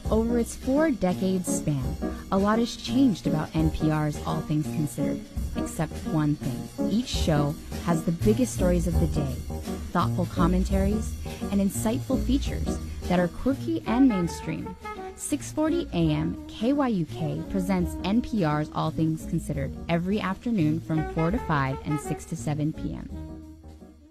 Over its 4 decade span, a lot has changed about NPR's All Things Considered, except one thing. Each show has the biggest stories of the day, thoughtful commentaries, and insightful features that are quirky and mainstream. 6:40 a.m. KYUK presents NPR's All Things Considered every afternoon from 4 to 5 and 6 to 7 p.m.